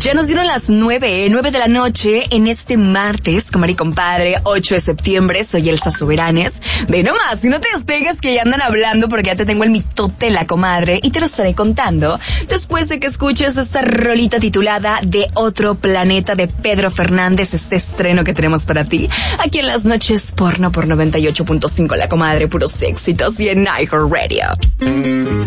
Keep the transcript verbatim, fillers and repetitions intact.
Ya nos dieron las nueve, nueve de la noche en este martes, comadre y compadre, ocho de septiembre. Soy Elsa Soberanes. Ve nomás, si no te despegas que ya andan hablando porque ya te tengo el mitote la comadre y te lo estaré contando después de que escuches esta rolita titulada De Otro Planeta de Pedro Fernández, este estreno que tenemos para ti aquí en las noches porno por noventa y ocho punto cinco la comadre, puros éxitos y en iHeartRadio.